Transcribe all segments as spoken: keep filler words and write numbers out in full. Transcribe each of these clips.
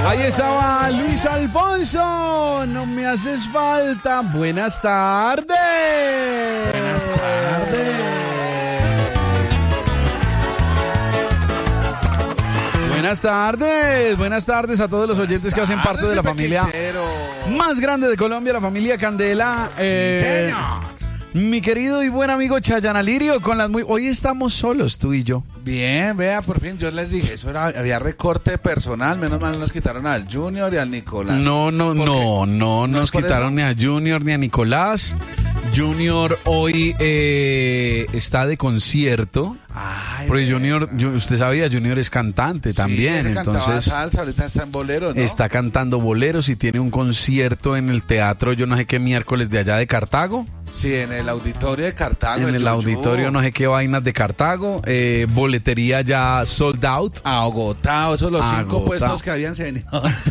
Ahí estaba Luis Alfonso, no me haces falta. Buenas tardes. Buenas tardes. Buenas tardes, buenas tardes a todos los oyentes que hacen parte de la familia más grande de Colombia, la familia Candela. Eh, sí, señor. Mi querido y buen amigo Chayana Lirio, con las muy... Hoy estamos solos, tú y yo. Bien, vea, por fin, yo les dije, eso era, había recorte personal, menos mal nos quitaron al Junior y al Nicolás. No, no, no, no, no nos quitaron ni a Junior ni a Nicolás. Junior hoy eh, está de concierto. Ay, porque Junior, yo, usted sabía, Junior es cantante también, sí, entonces salsa, ahorita está en boleros, ¿no? Está cantando boleros y tiene un concierto en el teatro, yo no sé qué miércoles de allá de Cartago. Sí, en el auditorio de Cartago. En el, el auditorio no sé qué vainas de Cartago. Eh, boletería ya sold out. Agotado, esos los Agotado. Cinco puestos que habían se venían.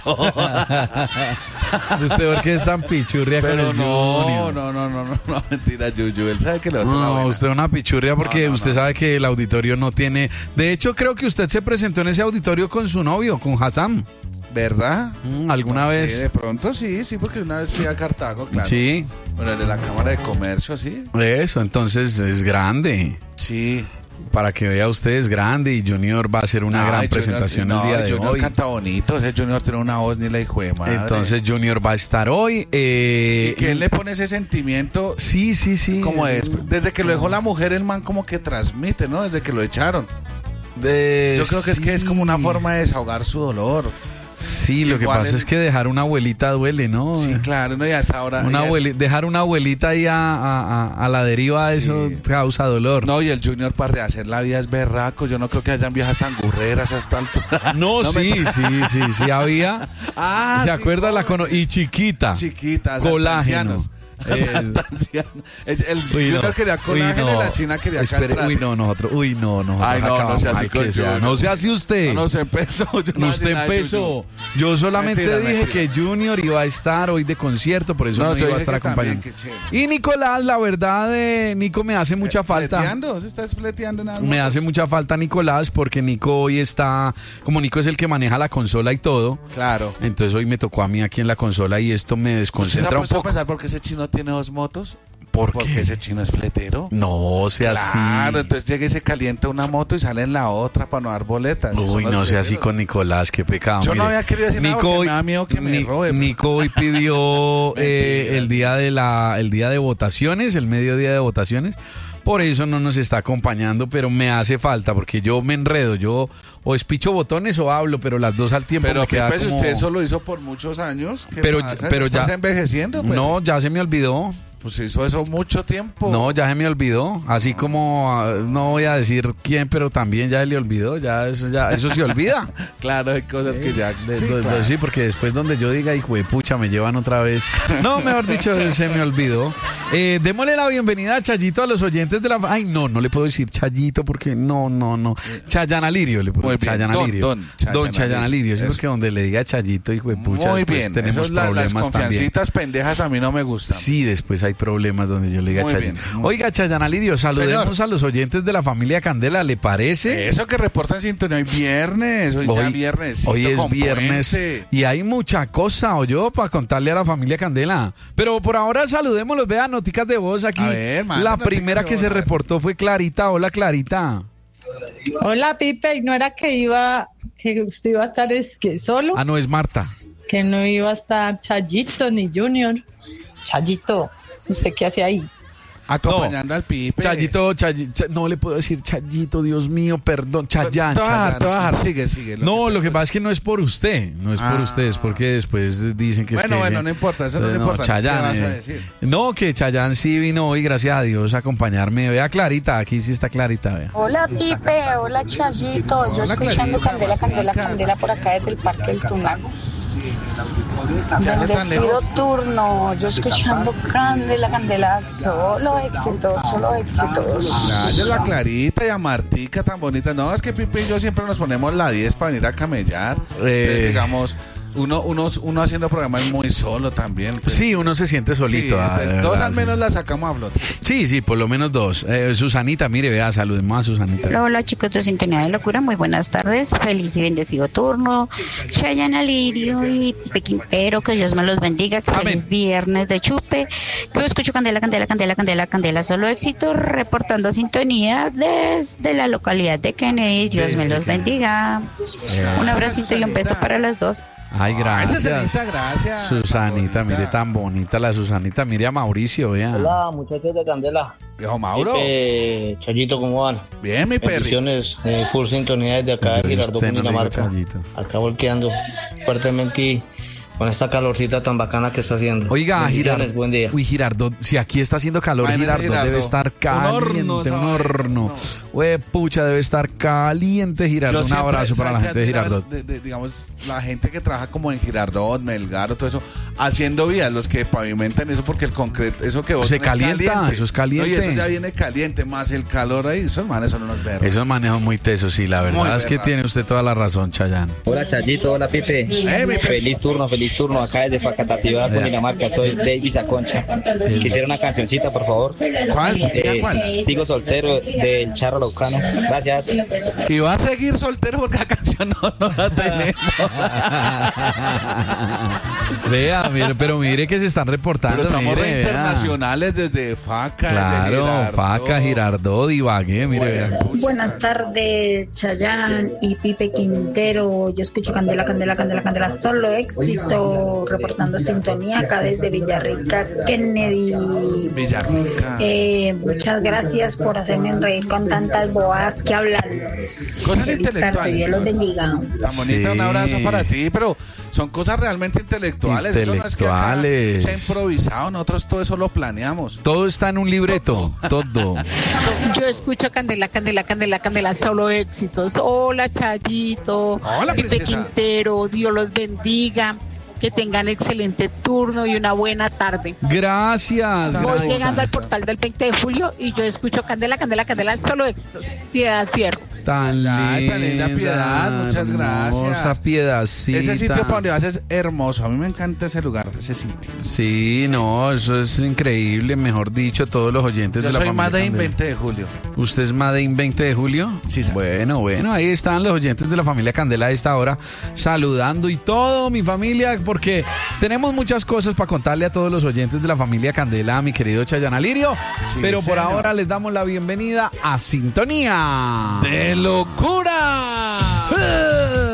¿Usted por qué es tan pichurria Pero con el no, Junior? no, no, no, no, no, mentira, Yuyu. Él sabe que lo otro No, buena. usted es una pichurria porque no, no, usted no. sabe que el auditorio no tiene... De hecho, creo que usted se presentó en ese auditorio con su novio, con Hassan. ¿Verdad? Mm, ¿Alguna no vez? Sí, de pronto sí, sí, porque una vez fui a Cartago, claro. Sí. Bueno, el de la Cámara de Comercio, sí. Eso, entonces es grande. Sí. Para que vea usted, es grande y Junior va a hacer una No, gran Junior, presentación no, el día de Junior hoy. canta bonito, ese Junior tiene una voz ni la hijo de madre. Entonces Junior va a estar hoy. Eh, ¿Y que él le pone ese sentimiento? Sí, sí, sí. Como es, desde que lo dejó la mujer, el man como que transmite, ¿no? Desde que lo echaron. De, Yo creo que sí. es que es como una forma de desahogar su dolor. Sí, lo que Igual pasa el- es que dejar una abuelita duele, ¿no? Sí, claro, no, y a esa hora. Una ya es- abueli- dejar una abuelita ahí a, a- a- a la deriva, Sí. eso causa dolor. No, y el Junior para rehacer la vida es berraco. Yo no creo que hayan viejas tan gurreras a esta altura. No, No me- sí, sí, sí, sí había. Ah, ¿Se sí, acuerda? La joven. cono- y chiquita. Chiquitas, Colágeno. ancianos. Eh, El, el Uy, Junior no. quería colágeno Uy, y no. la China quería Espere, caltrate. uy, no, nosotros, uy, no, nosotros Ay, no, no acabamos sea así mal con que sea. Junior. No sea así usted. No, no se empezó. Yo no Usted hacía nada de empezó. Yuyu. Yo solamente Mentira, dije mentira. que Junior iba a estar hoy de concierto, por eso No, no, yo iba a dije estar que también, acompañando. que chévere. Y Nicolás, la verdad, eh, Nico me hace mucha falta. ¿Fleteando? ¿Se estás fleteando nada Me hace mucha falta Nicolás porque Nico hoy está, como Nico es el que maneja la consola y todo, Claro. entonces hoy me tocó a mí aquí en la consola y esto me ¿Usted se ha desconcentra un puesto a poco. pensar por qué ese chino tiene dos motos? ¿Por Porque qué? ese chino es fletero. No sea Claro, así. entonces llega y se calienta una moto y sale en la otra para no dar boletas. Esos Uy, son no los sea así fleteros. con Nicolás, qué pecado. Yo no Mire, había querido decir nada porque hoy- me da miedo que me Ni- robe, pero- Nico hoy pidió eh, Mentira. el día de la, el día de votaciones, el mediodía de votaciones. Por eso no nos está acompañando, pero me hace falta porque yo me enredo. Yo o espicho botones o hablo, pero las dos al tiempo Pero me queda Pipe, si como... usted eso lo hizo por muchos años. ¿Qué Pero- pasa? pero ¿Estás ya- envejeciendo? Pues, No, ya se me olvidó. Pues hizo eso mucho tiempo. No, ya se me olvidó. Así como ah, no voy a decir quién, pero también ya se le olvidó. Ya eso ya eso se olvida. Claro, hay cosas que ya... De- sí, do- do- claro. sí, porque después donde yo diga, hijo de pucha, me llevan otra vez. No, mejor dicho, se me olvidó. Eh, démosle la bienvenida a Chayito a los oyentes de la... Ay, no, no le puedo decir Chayito porque no, no, no. Chayana Lirio le puedo Muy decir. bien, Chayana don, Lirio. don Chayana Don Chayana Lirio. Lirio. Sí, Eso. porque donde le diga Chayito, hijo de pucha, Muy después bien, tenemos eso, la- las problemas también. confiancitas pendejas a mí no me gustan. Sí, después hay problemas donde yo le diga Muy Chayito. bien, muy Oiga, Chayana Lirio, saludemos Señor. a los oyentes de la familia Candela, ¿le parece? Eso que reportan sintonía hoy viernes, hoy, ya viernes. hoy es viernes puente. y hay mucha cosa, o yo, para contarle a la familia Candela. Pero por ahora saludémoslos, vean, noticas de voz aquí. A ver, manda la noticas primera de que voz, se a ver. reportó fue Clarita. Hola, Clarita. Hola Pipe, ¿y no era que iba, que usted iba a estar es que solo? Ah, no, es Marta. Que no iba a estar Chayito ni Junior. Chayito, ¿usted qué hace ahí? Acompañando al Pipe. Chayito, Chay- Chay- no le puedo decir Chayito, Dios mío, perdón, Chayán. Te voy a dejar, Chayán, te voy a sí. dejar, sigue, sigue. No, lo que pasa es que no es por usted, no es por Ah. usted, es porque después dicen que es Bueno, que... bueno, no importa, eso no es lo importante. Chayán, ¿Qué vas a eh, decir? no, que Chayán sí vino hoy, gracias a Dios, a acompañarme. Vea Clarita, aquí sí está Clarita, vea. Hola Pipe, hola Chayito, yo Hola, escuchando Clarita, Candela, Candela, Clarita. Candela por acá desde el Parque del Tunago. ¿Qué hace tan Bendecido lejos? turno, yo escuchando Candela, Candela, solo éxitos, solo éxitos. Gracias la Clarita y a Martica tan bonita. No, es que Pipe y yo siempre nos ponemos la diez para venir a camellar. Eh. Entonces, digamos, uno, uno, uno haciendo programas muy solo también. Entonces, Sí, uno se siente solito. sí, ah, entonces, de dos verdad, al sí. menos la sacamos a flote. Sí, sí, por lo menos dos. Eh, Susanita, mire, vea, saludemos a Susanita. Hola, hola chicos de Sintonía de Locura, muy buenas tardes, feliz y bendecido turno. Chayanne Alirio y Pipe Quintero, que Dios me los bendiga, que Amén. feliz viernes de chupe. Yo escucho Candela, Candela, Candela, Candela, Candela, solo éxito, reportando sintonía desde la localidad de Kennedy, Dios me los bendiga. Un abracito y un beso para las dos. Ay, Esa gracias. Susanita, gracias. Susanita, Bonita. mire tan bonita la Susanita. Mire a Mauricio, vea. Hola, muchachos de Candela. Viejo Mauro. Eh, Chayito, ¿cómo van? Bien, mi perri. Bendiciones, eh, full sintonía desde acá, Yo a Girardot, usted no le digo Cundinamarca. Chayito. Acá volteando fuertemente y con esta calorcita tan bacana que está haciendo. Oiga, Bendiciones, Girardot. buen día. Uy, Girardot, si aquí está haciendo calor, Imagínate, Girardot debe Girardot. estar Un caliente, horno, un esa horno. vaina, Güey, pucha, debe estar caliente, Girardot. Un siempre- abrazo para la ¿sabe gente de qué? Girardot. De- de- digamos, la gente que trabaja como en Girardot, Melgar, todo eso, haciendo vías, los que pavimentan eso, porque el concreto, eso que vos Se tenés calienta, eso es caliente. No, y eso ya viene caliente, más el calor ahí, esos manes son unos verdes. Esos manejos muy tesos, sí, la verdad Muy es que verdad. tiene usted toda la razón, Chayanne. Hola Chayito, hola Pipe. Eh, mi Pepe. Feliz turno, feliz turno. Acá desde Facatativá, Cundinamarca. Soy Davis Aconcha. Quisiera una cancioncita, por favor. ¿Cuál? Eh, ¿Cuál? Sigo soltero del Charro Laucano. Gracias. Y va a seguir soltero porque la canción no, no la tenemos. Vea, mire, pero mire que se están reportando. Pero estamos mire, re vea. internacionales desde Faca, desde Claro, Girardot. Faca, Girardot, Ibagué, mire, vea. Pucha. Buenas tardes, Chayanne y Pipe Quintero. Yo escucho Candela, Candela, Candela, Candela. Solo éxito. Reportando sintonía acá desde Villarrica, Kennedy. Villarrica. Eh, muchas gracias por hacerme reír con tantas boas que hablan. Cosas Feliz tarde, Dios los intelectuales. bendiga. Tan bonita, Sí. un abrazo para ti, pero son cosas realmente intelectuales. Eso no es que acá Intelectuales. sea improvisado, nosotros todo eso lo planeamos. Todo está en un libreto, todo. Yo escucho Candela, Candela, Candela, Candela, solo éxitos. Hola, Chayito. Hola, Pipe princesa. Quintero, Dios los bendiga. Que tengan excelente turno y una buena tarde. Gracias. Voy gracias. llegando al portal del veinte de julio y yo escucho Candela, Candela, Candela, solo éxitos. Piedad Fierro. Tan Ay, linda, tan linda Piedad, muchas gracias. hermosa Piedadcita. Ese sitio para donde vas es hermoso. A mí me encanta ese lugar, ese sitio. Sí, no, eso es increíble, mejor dicho, todos los oyentes Yo de la soy familia más de Candela. veinte de julio. ¿Usted es Made in veinte de julio? Sí, sí. Bueno, bueno, ahí están los oyentes de la familia Candela a esta hora saludando y todo, mi familia, porque tenemos muchas cosas para contarle a todos los oyentes de la familia Candela, mi querido Chayanne Alirio, Sí, pero por señor. ahora les damos la bienvenida a Sintonía ¡De locura! ¡Eh!